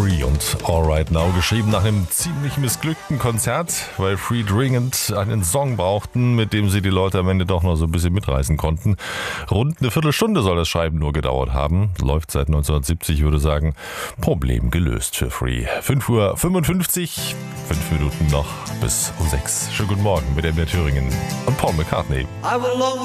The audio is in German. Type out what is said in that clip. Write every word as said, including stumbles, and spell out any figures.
Free und All Right Now, geschrieben nach einem ziemlich missglückten Konzert, weil Free dringend einen Song brauchten, mit dem sie die Leute am Ende doch noch so ein bisschen mitreißen konnten. Rund eine Viertelstunde soll das Schreiben nur gedauert haben. Läuft seit neunzehnhundertsiebzig, würde sagen, Problem gelöst für Free. fünf Uhr fünfundfünfzig, fünf Minuten noch bis um sechs. Schönen guten Morgen mit Emily Thüringen und Paul McCartney.